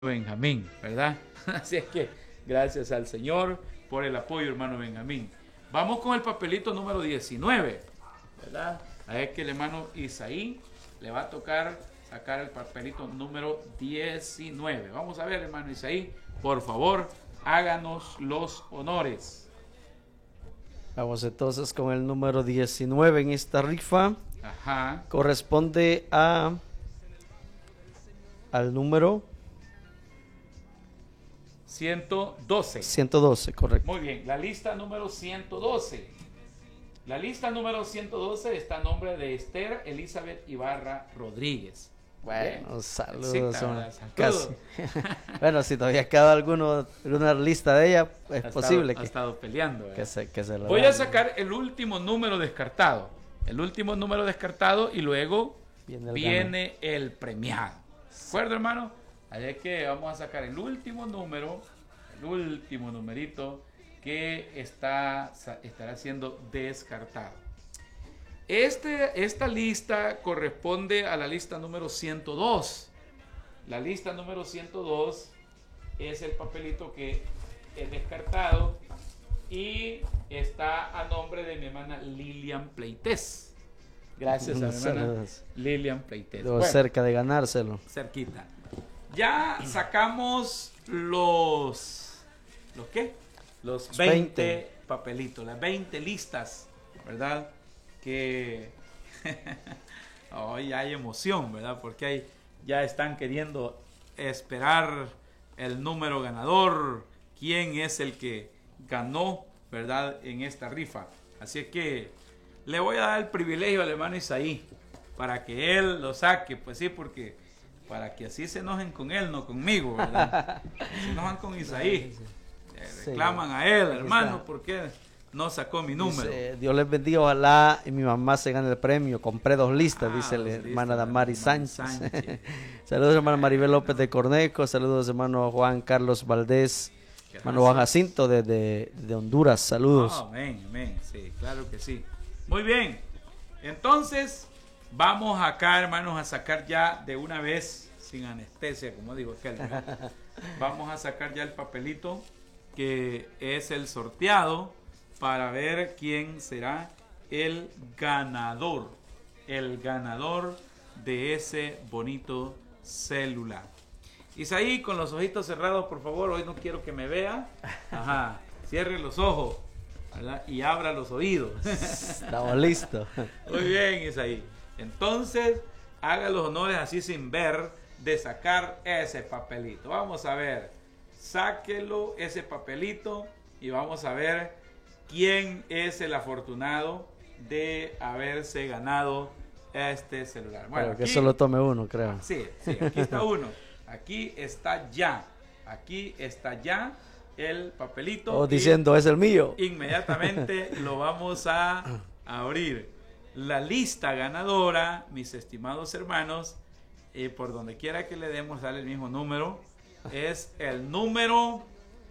Benjamín, ¿verdad? Así es que gracias al Señor por el apoyo, hermano Benjamín. Vamos con el papelito número 19, ¿verdad? A ver que el hermano Isaí le va a tocar sacar el papelito número 19. Vamos a ver, hermano Isaí, por favor, háganos los honores. Vamos entonces con el número 19 en esta rifa. Ajá. Corresponde al número 112. 112, correcto. Muy bien, la lista número 112. La lista número 112 está a nombre de Esther Elizabeth Ibarra Rodríguez. Bueno, saludos. Casi. Bueno, si todavía queda alguna lista de ella, es posible ha estado peleando. que se lo Voy dan. a sacar el último número descartado. El último número descartado y luego viene el premiado. ¿De acuerdo, hermano? Así que vamos a sacar el último número, el último numerito que estará siendo descartado. Esta lista corresponde a la lista número 102. La lista número 102 es el papelito que es descartado y está a nombre de mi hermana Lilian Pleites. Gracias a mi hermana Lilian Pleites. Bueno, cerca de ganárselo. Cerquita. Ya sacamos los ¿qué? Los 20 papelitos, las 20 listas, ¿verdad? Que hoy hay emoción, ¿verdad? Porque ya están queriendo esperar el número ganador, quién es el que ganó, ¿verdad? En esta rifa. Así es que le voy a dar el privilegio al hermano Isaí para que él lo saque, pues sí, porque para que así se enojen con él, no conmigo, ¿verdad? Se enojan con Isaí, reclaman a él, hermano, ¿por qué no sacó mi número? Dice, Dios les bendiga, ojalá y mi mamá se gane el premio. Compré 2 listas, dice la hermana Damari Sánchez. Saludos, hermana Maribel López de Cornejo. Saludos, hermano Juan Carlos Valdés. Hermano Juan Jacinto de Honduras. Saludos. Amén, amén. Sí, claro que sí. Muy bien. Entonces, vamos acá, hermanos, a sacar ya de una vez, sin anestesia, como digo aquel, ¿verdad? Vamos a sacar ya el papelito que es el sorteado para ver quién será el ganador de ese bonito celular. Isaí, con los ojitos cerrados, por favor, hoy no quiero que me vea. Ajá, cierre los ojos, ¿verdad? Y abra los oídos. Estamos listos. Muy bien, Isaí. Entonces, haga los honores así sin ver de sacar ese papelito. Vamos a ver, sáquelo ese papelito y vamos a ver quién es el afortunado de haberse ganado este celular. Bueno, pero que aquí, solo tome uno, creo. Sí, aquí está uno. Aquí está ya el papelito. Diciendo, es el mío. Inmediatamente lo vamos a abrir. La lista ganadora, mis estimados hermanos, por donde quiera que le demos, sale el mismo número, es el número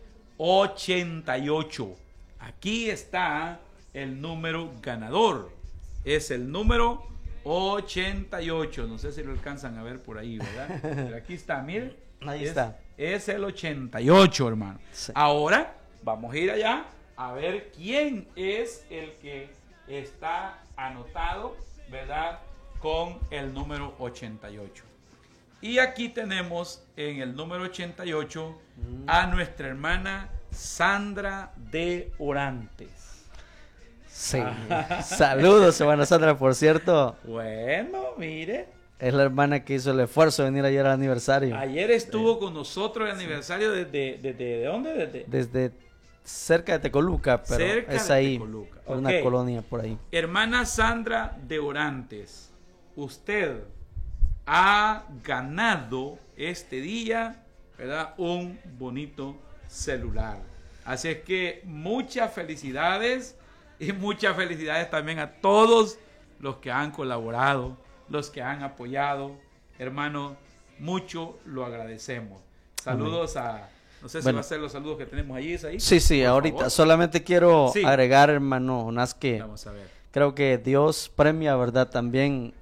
88. Aquí está el número ganador. Es el número 88. No sé si lo alcanzan a ver por ahí, ¿verdad? Pero aquí está, miren. Ahí está. Es el 88, hermano. Sí. Ahora vamos a ir allá a ver quién es el que está anotado, ¿verdad? Con el número 88. Y aquí tenemos en el número 88 a nuestra hermana Sandra de Orantes. Sí. Saludos, hermana Sandra, por cierto. Bueno, mire. Es la hermana que hizo el esfuerzo de venir ayer al aniversario. Ayer estuvo con nosotros el aniversario ¿desde dónde? Desde cerca de Tecoluca, pero cerca es de ahí, Tecoluca. una Okay. colonia por ahí. Hermana Sandra de Orantes, usted ha ganado este día, ¿verdad? Un bonito celular. Así es que muchas felicidades y muchas felicidades también a todos los que han colaborado, los que han apoyado. Hermano, mucho lo agradecemos. Saludos a... No sé si va a ser los saludos que tenemos allí, ahí. Sí, ahorita. Favor. Solamente quiero agregar, hermano Jonás, que vamos a ver. Creo que Dios premia, ¿verdad? También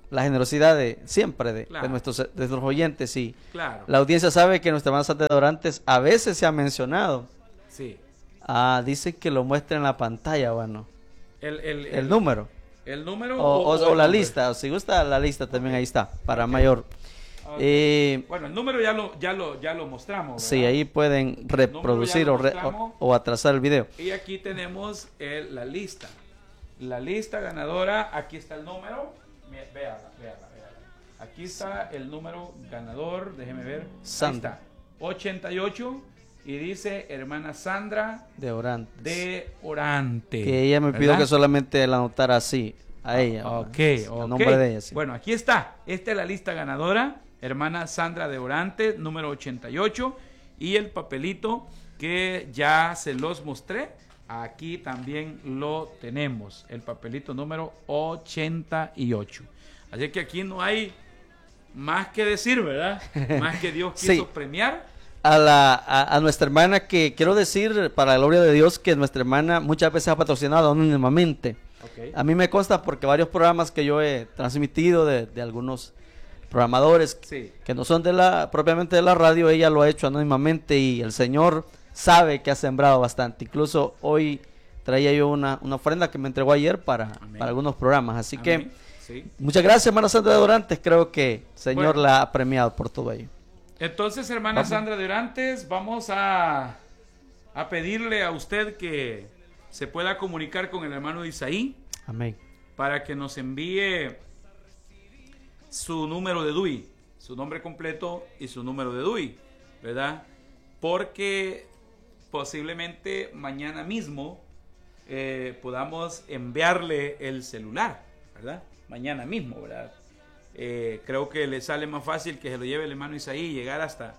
la generosidad de siempre de Claro. nuestros oyentes, y Claro. la audiencia sabe que nuestra hermana Sandra de Dorantes a veces se ha mencionado. Sí. Dice que lo muestre en la pantalla, bueno, El número el número o el la nombre. lista, o si gusta la lista también, ahí está, para Ok. mayor. Ok. Eh, Bueno, el número ya lo mostramos, sí, ¿verdad? ahí pueden reproducir lo o, mostramos. o atrasar el video. Y aquí tenemos la lista. La lista ganadora, aquí está el número. Véala. Aquí está el número ganador, déjeme ver. Sandra. Ahí está, 88. Y dice hermana Sandra De Orantes. de Orante. Que ella me pidió ¿verdad? que solamente la anotara así, a ella. Ok, ¿verdad? ok. A nombre de ella, sí. Bueno, aquí está. Esta es la lista ganadora. Hermana Sandra de Orante, número 88. Y el papelito que ya se los mostré. Aquí también lo tenemos. El papelito número 88. Así que aquí no hay más que decir, ¿verdad? Más que Dios quiso Sí. premiar. A nuestra hermana, que quiero decir, para la gloria de Dios, que nuestra hermana muchas veces ha patrocinado anónimamente. Ok. A mí me consta porque varios programas que yo he transmitido de algunos programadores Sí. que no son propiamente de la radio, ella lo ha hecho anónimamente, y el Señor sabe que ha sembrado bastante. Incluso hoy traía yo una ofrenda que me entregó ayer para algunos programas. Así Amén. que Sí. muchas gracias, hermana Sandra de Dorantes. Creo que el Señor Bueno. la ha premiado por todo ello. Entonces, hermana Vamos. Sandra de Orantes, vamos a pedirle a usted que se pueda comunicar con el hermano Isaí Amén. para que nos envíe su número de DUI, su nombre completo y su número de DUI, ¿verdad? Porque posiblemente mañana mismo podamos enviarle el celular, ¿verdad? Mañana mismo, ¿verdad? Creo que le sale más fácil que se lo lleve el hermano Isaí y llegar hasta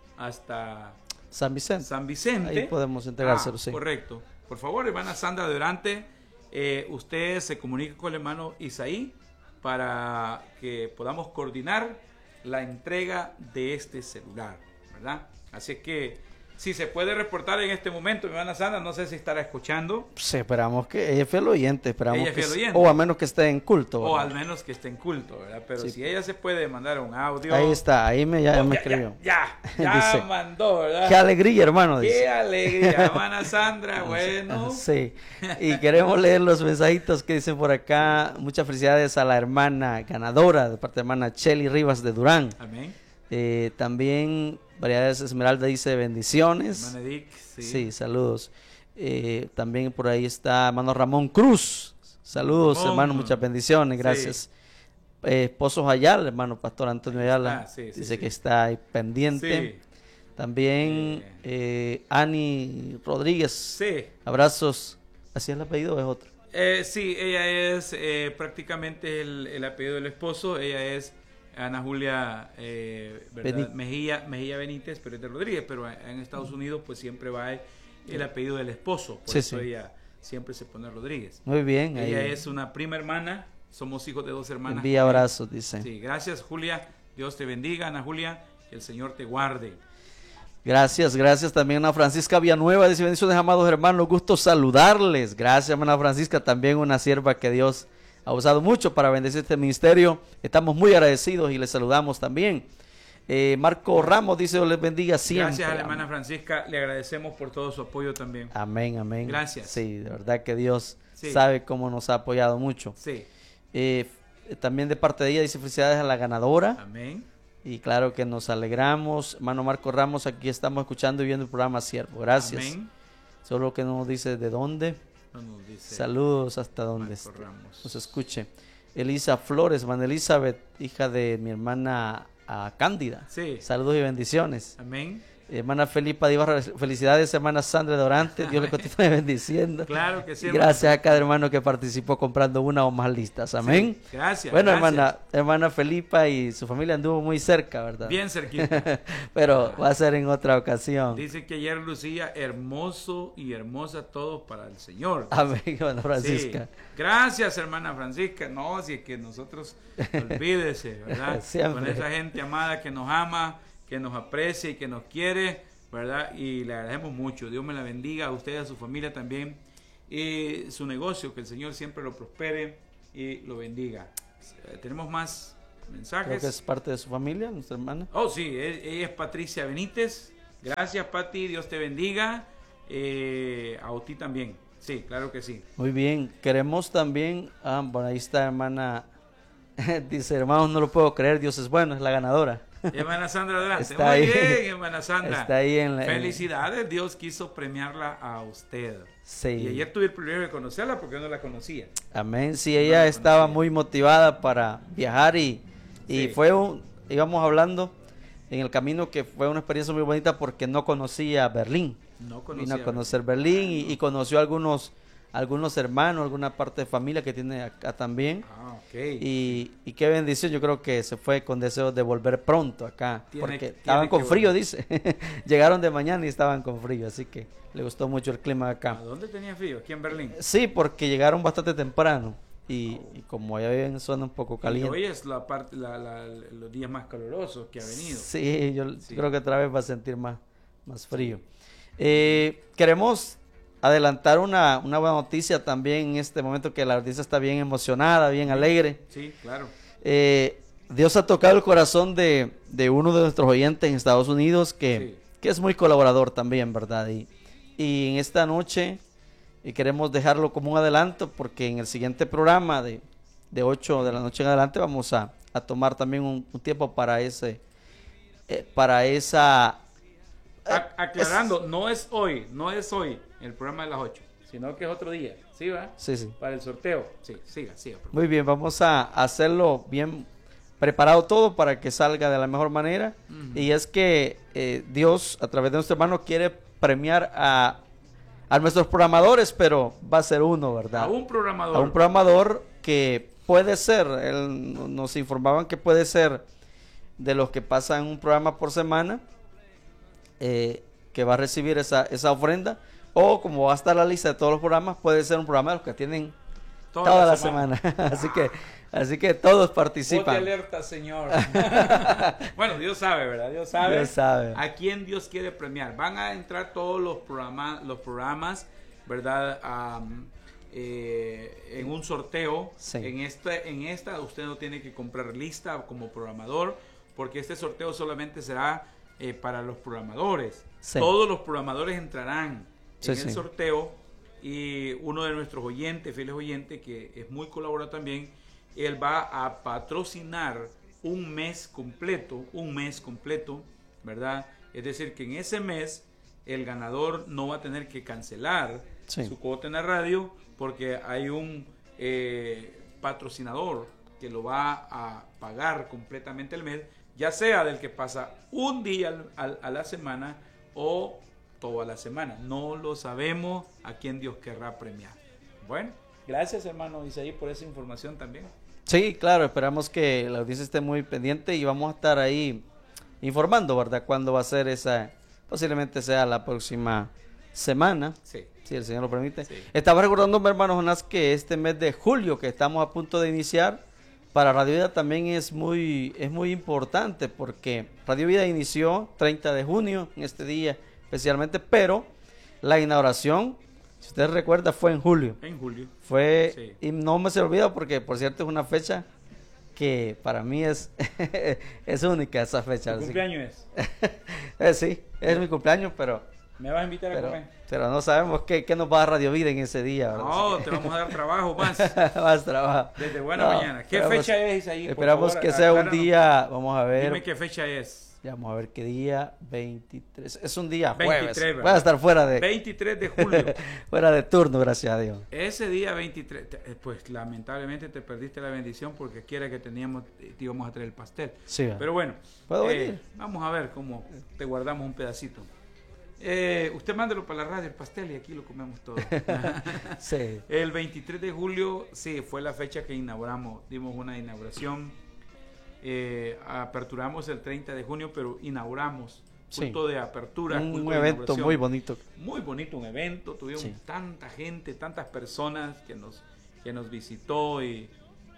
San Vicente. San Vicente. Ahí podemos entregárselo, sí. Correcto. Por favor, hermana Sandra de Orante, usted se comunique con el hermano Isaí para que podamos coordinar la entrega de este celular, ¿verdad? Así que si se puede reportar en este momento, mi hermana Sandra, no sé si estará escuchando. Sí, esperamos que ella es fiel oyente, esperamos Ella es que fiel oyente. o a menos que esté en culto. O ¿verdad? al menos que esté en culto, ¿verdad? Pero Sí. si ella se puede mandar un audio. Ahí está, ahí ya Oh, me escribió. Ya Dice, mandó, ¿verdad? Qué alegría, hermano. Qué Dice. alegría, hermana Sandra, bueno. Sí, y queremos leer los mensajitos que dicen por acá. Muchas felicidades a la hermana ganadora de parte de hermana Chely Rivas de Durán. Amén. También Variedades Esmeralda dice bendiciones. Hermana Edith, sí. Sí, saludos. También por ahí está hermano Ramón Cruz. Saludos, Ramón. hermano, muchas bendiciones, gracias. Esposo Ayala, hermano Pastor Antonio Ayala, Sí, dice que está ahí pendiente. Sí, También Ani Rodríguez, sí. abrazos. ¿Así es el apellido o es otro? Sí, ella es prácticamente el apellido del esposo. Ella es Ana Julia ¿verdad? Mejía Benítez, pero es de Rodríguez. Pero en Estados Unidos pues siempre va el apellido del esposo. Por Sí, eso sí. ella siempre se pone Rodríguez. Muy bien. Ella ahí es una prima hermana. Somos hijos de dos hermanas. envía abrazos, dice. Sí, gracias Julia. Dios te bendiga, Ana Julia. Que el Señor te guarde. Gracias, gracias también a Francisca Villanueva, dice bendiciones amados hermanos, gusto saludarles. Gracias, hermana Francisca, también una sierva que Dios ha usado mucho para bendecir este ministerio. Estamos muy agradecidos y les saludamos también. Marco Ramos dice, Dios les bendiga siempre. Gracias a la hermana Francisca, le agradecemos por todo su apoyo también. Amén, amén. Gracias. Sí, de verdad que Dios Sí. sabe cómo nos ha apoyado mucho. Sí, También de parte de ella dice felicidades a la ganadora. amén. Y claro que nos alegramos. Hermano Marco Ramos, aquí estamos escuchando y viendo el programa Siervo. Gracias. Amén. Solo que no nos dice de dónde. No nos dice Saludos hasta donde Marco Ramos. nos escuche. Elisa Flores, hermana Elizabeth, hija de mi hermana Cándida. Sí. Saludos y bendiciones. Amén. Hermana Felipa Dibarra, felicidades, hermana Sandra Dorante. Dios le continúe bendiciendo. Claro que sí. Y gracias a cada hermano que participó comprando una o más listas. Amén. Sí, gracias. Bueno, gracias. hermana Felipa y su familia anduvo muy cerca, ¿verdad? Bien cerquita. Pero va a ser en otra ocasión. Dice que ayer lucía hermoso y hermosa todos para el Señor. Amén, hermana Francisca. Sí. Gracias, hermana Francisca. No, si es que nosotros, olvídese, ¿verdad? Siempre. Con esa gente amada que nos ama, que nos aprecia y que nos quiere, ¿verdad? Y le agradecemos mucho. Dios me la bendiga a usted y a su familia también. Y su negocio, que el Señor siempre lo prospere y lo bendiga. Tenemos más mensajes. Creo que es parte de su familia, nuestra hermana. Oh, sí, ella es Patricia Benítez. Gracias, Pati, Dios te bendiga. A ti también. Sí, claro que sí. Muy bien, queremos también, bueno, ahí está hermana, dice, hermanos, no lo puedo creer, Dios es bueno, es la ganadora. Hermana Sandra, adelante. Está Muy ahí. bien, hermana Sandra. Está ahí Felicidades, Dios quiso premiarla a usted. Sí. Y ayer tuve el privilegio de conocerla porque yo no la conocía. Amén, sí, ella estaba muy motivada para viajar y Sí. íbamos hablando en el camino que fue una experiencia muy bonita porque no conocía Berlín. No conocía. Vino a conocer Berlín y conoció algunos hermanos, alguna parte de familia que tiene acá también. Ok. Y qué bendición, yo creo que se fue con deseos de volver pronto acá, porque estaban con frío, dice. Llegaron de mañana y estaban con frío, así que le gustó mucho el clima acá. ¿A dónde tenía frío? ¿Aquí en Berlín? Sí, porque llegaron bastante temprano y como ya viven en zona un poco caliente. Y hoy es los días más calurosos que ha venido. Sí, yo creo que otra vez va a sentir más frío. Queremos adelantar una buena noticia también en este momento, que la audiencia está bien emocionada, bien alegre. Sí, claro. Dios ha tocado el corazón de uno de nuestros oyentes en Estados Unidos que es muy colaborador también, ¿verdad? Y en esta noche queremos dejarlo como un adelanto porque en el siguiente programa de 8 de la noche en adelante vamos a tomar también un tiempo para esa... Aclarando, no es hoy el programa de las 8, sino que es otro día, ¿sí va? Sí, sí. Para el sorteo. Sí, siga. Muy bien, vamos a hacerlo bien preparado todo para que salga de la mejor manera. Y es que Dios, a través de nuestro hermano, quiere premiar a nuestros programadores, pero va a ser uno, ¿verdad? A un programador. A un programador que puede ser, nos informaban que puede ser de los que pasan un programa por semana, que va a recibir esa ofrenda, o como va a estar la lista de todos los programas, puede ser un programa de los que tienen toda la semana. así que todos participan. Ponte alerta, Señor. Bueno, Dios sabe, ¿verdad? Dios sabe a quién Dios quiere premiar. Van a entrar todos los programas, ¿verdad? En un sorteo. Sí. En esta usted no tiene que comprar lista como programador, porque este sorteo solamente será para los programadores. Sí. Todos los programadores entrarán en el sí. sorteo, y uno de nuestros fieles oyentes, que es muy colaborador también, él va a patrocinar un mes completo, ¿verdad? Es decir, que en ese mes el ganador no va a tener que cancelar su cuota en la radio, porque hay un patrocinador que lo va a pagar completamente el mes, ya sea del que pasa un día a la semana o toda la semana. No lo sabemos a quién Dios querrá premiar. Bueno, gracias, hermano Isaí, por esa información también. Sí, claro, esperamos que la audiencia esté muy pendiente y vamos a estar ahí informando, ¿verdad? Cuándo va a ser esa, posiblemente sea la próxima semana, si el Señor lo permite. Estaba recordando, hermano Jonás, que este mes de julio que estamos a punto de iniciar, para Radio Vida también es muy importante, porque Radio Vida inició 30 de junio, en este día especialmente, pero la inauguración, si usted recuerda, fue en julio. Y no me se olvida porque, por cierto, es una fecha que para mí es única, esa fecha. ¿Tu cumpleaños es? Sí, es mi cumpleaños, pero... ¿Me vas a invitar a comer? Pero no sabemos qué nos va a dar Radio Vida en ese día, ¿verdad? No, te vamos a dar trabajo más. Más trabajo. Desde buena mañana. ¿Qué fecha es ahí? Esperamos que sea un día, vamos a ver. Dime qué fecha es. Vamos a ver qué día, 23. Es un día 23, jueves. Voy a estar fuera de... 23 de julio. Fuera de turno, gracias a Dios. Ese día 23, pues lamentablemente te perdiste la bendición, porque quiera que te íbamos a traer el pastel. Sí. Pero bueno, ¿puedo venir? Vamos a ver cómo te guardamos un pedacito. Usted mándelo para la radio el pastel y aquí lo comemos todo. Sí. El 23 de julio, sí, fue la fecha que inauguramos, dimos una inauguración. Aperturamos el 30 de junio, pero inauguramos, punto de apertura. Un evento muy bonito. Muy bonito un evento, tuvimos tanta gente, tantas personas que nos visitó y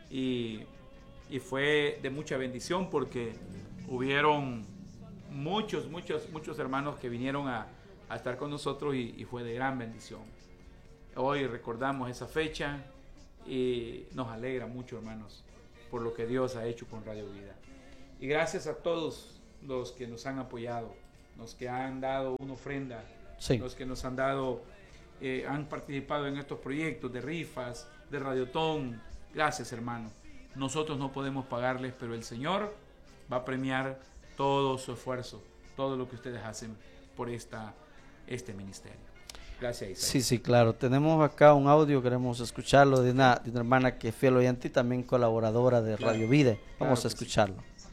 fue de mucha bendición, porque hubieron muchos hermanos que vinieron a estar con nosotros y fue de gran bendición. Hoy recordamos esa fecha y nos alegra mucho, hermanos, por lo que Dios ha hecho con Radio Vida. Y gracias a todos los que nos han apoyado, los que han dado una ofrenda, Sí. los que nos han dado, han participado en estos proyectos de rifas, de Radiotón. Gracias, hermano. Nosotros no podemos pagarles, pero el Señor va a premiar todo su esfuerzo, todo lo que ustedes hacen por este ministerio. Gracias, Isaías. Sí, sí, claro. Tenemos acá un audio, queremos escucharlo de una hermana que es fiel oyente y también colaboradora de Claro. Radio Vida. Vamos Claro a que sí. escucharlo.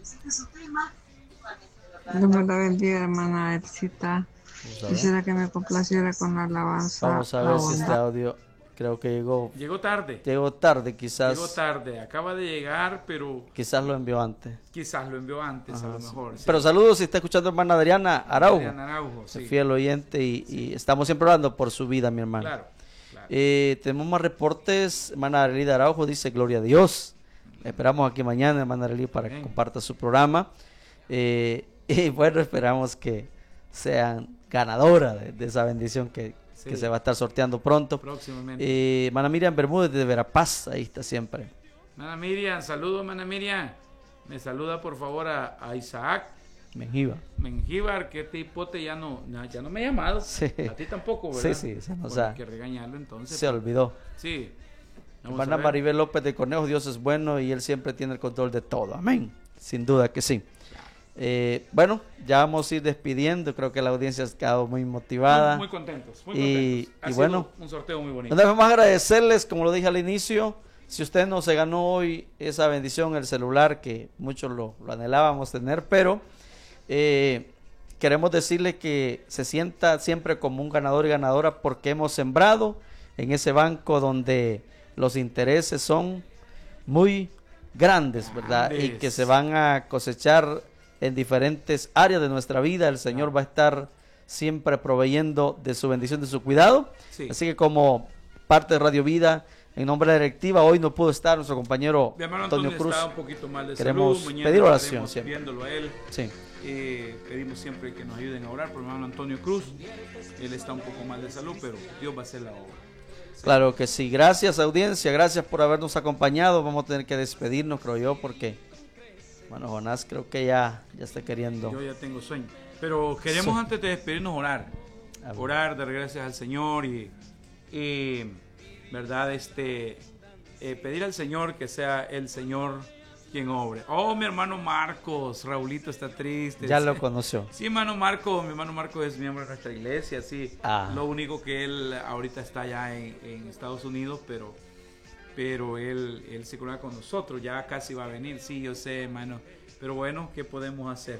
Dios me la bendiga, hermana Elcita. Vamos a ver, Quisiera que me complaciera con la alabanza. Vamos a la ver si este bondad. audio creo que llegó Llegó tarde. tarde, quizás Llegó tarde. Acaba de llegar, pero quizás lo envió antes. quizás lo envió antes, Ajá, a lo sí. mejor. Sí. Pero saludos si está escuchando hermana Adriana Araujo, Adriana Araujo, sí. fiel oyente y estamos siempre orando por su vida, mi hermano. Claro, claro. Tenemos más reportes. Hermana Arelida Araujo dice gloria a Dios. La esperamos aquí mañana, hermana Arelida, para que Amén. comparta su programa. Y bueno, esperamos que sean ganadora de esa bendición que Sí. se va a estar sorteando pronto. Próximamente. Hermana Miriam Bermúdez de Verapaz, ahí está siempre. Mana Miriam, saludos, Mana Miriam. Me saluda por favor a Isaac Menjiva. Mengíbar, que este hipote ya no me ha llamado. Sí. A ti tampoco, Sí, ¿verdad? sí, se nos Bueno, ha- hay que regañarlo entonces. Se olvidó. Sí. Vamos Hermana a ver. Maribel López de Cornejo, Dios es bueno y Él siempre tiene el control de todo. Amén. Sin duda que sí. Bueno, ya vamos a ir despidiendo. Creo que la audiencia ha quedado muy motivada. Muy contentos, muy Y- contentos. Ha y sido bueno, un sorteo muy bonito. No debemos agradecerles, como lo dije al inicio, si usted no se ganó hoy esa bendición, el celular, que muchos lo anhelábamos tener, pero queremos decirle que se sienta siempre como un ganador y ganadora porque hemos sembrado en ese banco donde los intereses son muy grandes, ¿verdad? Y Grandes. que se van a cosechar en diferentes áreas de nuestra vida. El Señor va a estar siempre proveyendo de su bendición, de su cuidado. Sí. Así que como parte de Radio Vida, en nombre de la directiva, hoy no pudo estar nuestro compañero Mi hermano Antonio Antonio Cruz. está un poquito mal de Queremos salud. Mañana pedir oración estaremos siempre. viéndolo a él. Sí. Pedimos siempre que nos ayuden a orar por mi hermano Antonio Cruz. Él está un poco mal de salud, pero Dios va a hacer la obra. Claro que sí. Gracias, audiencia. Gracias por habernos acompañado. Vamos a tener que despedirnos, creo yo, porque, bueno, Jonás creo que ya está queriendo. Yo ya tengo sueño. Pero queremos Sí. antes de despedirnos orar. Amén. Orar, dar gracias al Señor y verdad, pedir al Señor que sea el Señor quien obre. Oh, mi hermano Marcos, Raulito está triste. Ya Sí. lo conoció. Sí, mi hermano Marco es miembro de nuestra iglesia, sí. Ah. Lo único que él ahorita está allá en Estados Unidos, pero él se cura con nosotros, ya casi va a venir, sí, yo sé, hermano. Pero bueno, ¿qué podemos hacer?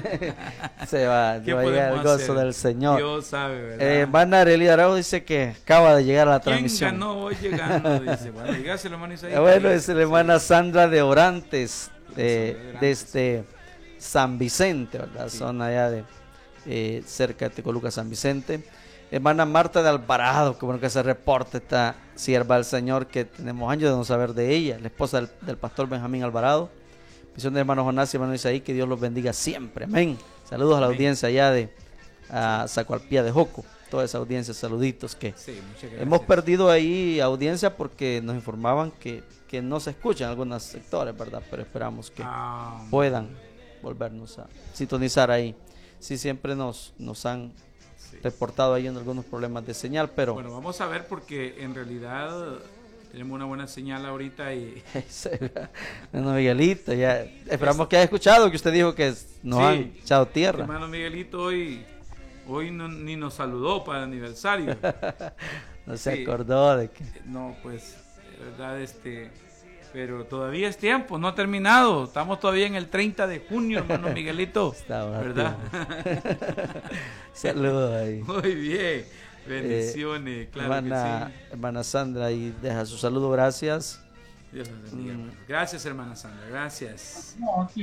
Se va, ¿Qué va a llegar el podemos gozo hacer? del Señor. Dios sabe, ¿verdad? Hermana Arelida Araujo dice que acaba de llegar a la ¿Quién transmisión. ganó? Voy llegando, dice. Bueno, dígaselo, hermano Isaías. Bueno, es la hermana Sandra de Orantes, Sandra de Orantes. desde San Vicente, ¿verdad? Sí. Son allá de cerca de Tecoluca, San Vicente. Hermana Marta de Alvarado, que bueno que se reporte, esta sierva del Señor, que tenemos años de no saber de ella, la esposa del pastor Benjamín Alvarado. Misión de hermano Jonás y hermano Isaí, que Dios los bendiga siempre, amén. Saludos a la Amén. audiencia allá de Zacualpía de Joco, toda esa audiencia, saluditos que Sí, muchas gracias. hemos perdido ahí audiencia porque nos informaban que no se escuchan en algunos sectores, ¿verdad? Pero esperamos que puedan volvernos a sintonizar ahí. Sí, siempre nos han Sí. reportado ahí en algunos problemas de señal, pero Bueno, vamos a ver porque en realidad tenemos una buena señal ahorita y bueno, Miguelito, ya esperamos que haya escuchado que usted dijo que nos Sí. han echado tierra. hermano Miguelito hoy ni nos saludó para el aniversario. No se Sí. acordó de que No, pues, de verdad, pero todavía es tiempo, no ha terminado. Estamos todavía en el 30 de junio, hermano Miguelito. estaba a ¿Verdad? Saludos ahí. Muy bien. Bendiciones, claro hermana, que hermana Sandra, y deja su saludo, gracias. sí. Dios los bendiga, hermano. Gracias, hermana Sandra, gracias.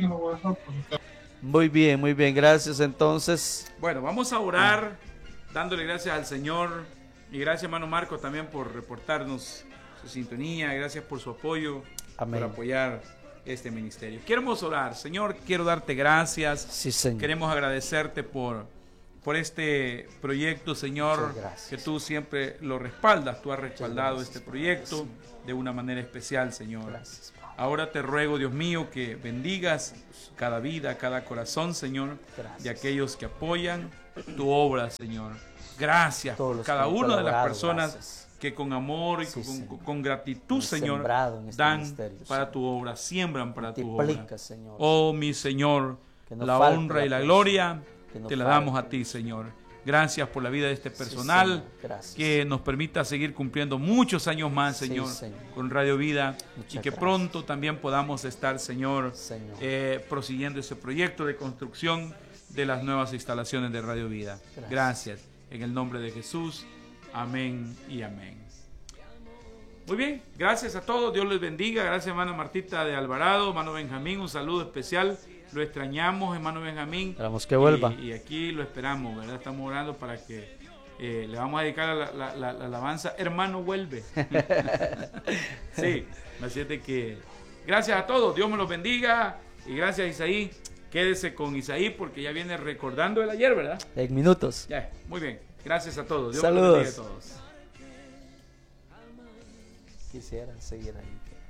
Muy bien, gracias entonces. Bueno, vamos a orar dándole gracias al Señor y gracias, hermano Marco, también por reportarnos su sintonía. Gracias por su apoyo, Amén. por apoyar este ministerio. Queremos orar. Señor, quiero darte gracias. Sí, Señor. Queremos agradecerte por este proyecto, Señor, Muchas gracias. que tú siempre lo respaldas. Tú has respaldado gracias, este proyecto de una manera especial, Señor. Gracias, Padre. Ahora te ruego, Dios mío, que bendigas cada vida, cada corazón, Señor, Gracias. de aquellos que apoyan tu obra, Señor. Gracias Todos por los cada que han una de las colaborado, personas gracias. que con amor y Sí, Señor. con gratitud, Han Señor, sembrado en este dan ministerio, para Señor. tu obra, siembran para tu obra. Multiplica, Señor. Oh, mi Señor, Que no la falte honra y la la gloria que no te la falte. damos a ti, Señor. Gracias por la vida de este Sí, personal, Señor. Gracias. que nos permita seguir cumpliendo muchos años más, Sí, Señor, Señor. con Radio Vida, Muchas y que gracias. pronto también podamos estar, Señor, Señor. prosiguiendo ese proyecto de construcción de las nuevas instalaciones de Radio Vida. Gracias. En el nombre de Jesús. Amén y amén. Muy bien, gracias a todos, Dios les bendiga. Gracias, hermana Martita de Alvarado, hermano Benjamín, un saludo especial. Lo extrañamos, hermano Benjamín. Esperamos que vuelva. Y aquí lo esperamos, ¿verdad? Estamos orando para que le vamos a dedicar la alabanza. Hermano, vuelve. Sí, así es de que gracias a todos, Dios me los bendiga. Y gracias, Isaí. Quédese con Isaí porque ya viene recordando el ayer, ¿verdad? En minutos. Ya, muy bien. Gracias a todos. Dios Saludos. me los bendiga a todos. Quisieran seguir ahí.